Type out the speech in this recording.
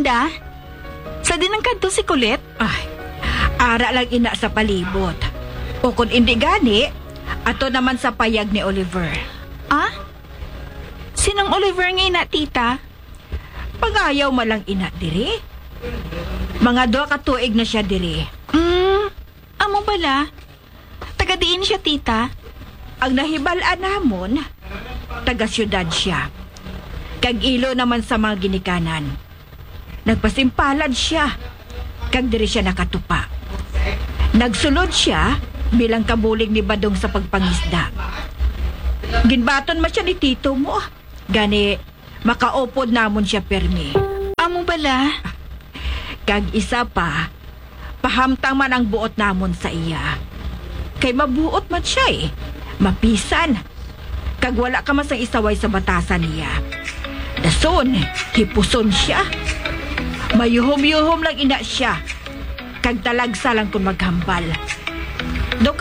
bala? Sa dinang kanto si Kulit? Ay, ara lang ina sa palibot. O kung hindi gani, ato naman sa payag ni Oliver. Ah? Sinong Oliver nga ina, tita? Pag-ayaw malang ina diri. Mga 2 ka tuig na siya diri. Amo bala? Taga-diin siya, tita? Ang nahibalaan namon, taga-syudad siya. Kag-ilo naman sa mga ginikanan. Nagpasimpalad siya. Kag diri siya nakatupa. Nagsulod siya bilang kabulig ni Badong sa pagpangisda. Ginbaton man siya ni tito mo. Gani, makaupod namon siya permi. Amo bala? Kag isa pa, pahamtang man ang buot namon sa iya. Kay mabuot man siya mapisan. Kag wala ka masang isaway sa batasan niya. Dason, hipuson siya. Mayuhom-yuhom lang ina siya. Kag talagsa lang kung maghambal.